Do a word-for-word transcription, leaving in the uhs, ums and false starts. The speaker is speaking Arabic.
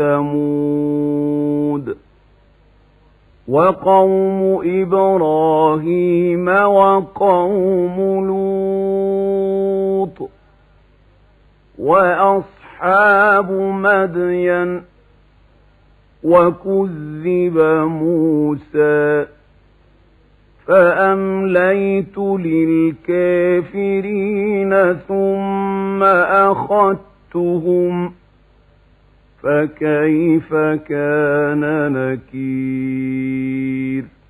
ثمود وقوم إبراهيم وقوم لوط وأصحاب مدين وكذب موسى فأمليت للكافرين ثم أخذتهم فكيف كان نكير